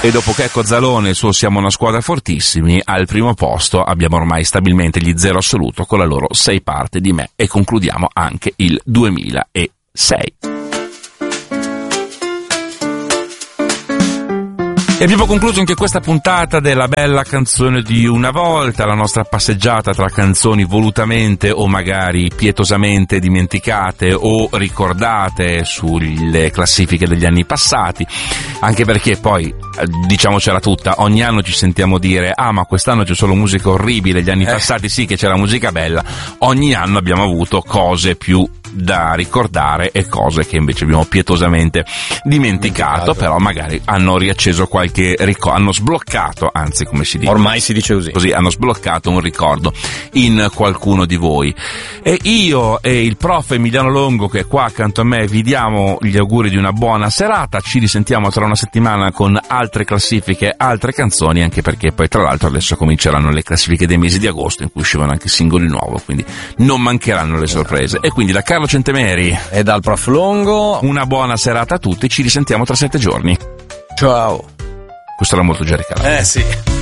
E dopo Checco Zalone e il suo Siamo una squadra fortissimi, al primo posto abbiamo ormai stabilmente gli Zero Assoluto con la loro Sei parte di me, e concludiamo anche il 2006. E abbiamo concluso anche questa puntata della bella canzone di una volta, la nostra passeggiata tra canzoni volutamente o magari pietosamente dimenticate o ricordate sulle classifiche degli anni passati, anche perché poi, diciamocela tutta, ogni anno ci sentiamo dire ma quest'anno c'è solo musica orribile, gli anni passati sì che c'era musica bella, ogni anno abbiamo avuto cose più da ricordare e cose che invece abbiamo pietosamente dimenticato, però magari hanno riacceso qualche ricordo, hanno sbloccato, anzi come si dice, ormai si dice così, hanno sbloccato un ricordo in qualcuno di voi. E io e il prof Emiliano Longo, che è qua accanto a me, vi diamo gli auguri di una buona serata. Ci risentiamo tra una settimana con altre classifiche, altre canzoni, anche perché poi tra l'altro adesso cominceranno le classifiche dei mesi di agosto, in cui uscivano anche singoli nuovi, quindi non mancheranno le sorprese. E quindi da Carlo Centemeri e dal prof Longo una buona serata a tutti, ci risentiamo tra 7 giorni. Ciao. Questo era molto Jerry Calà. Sì.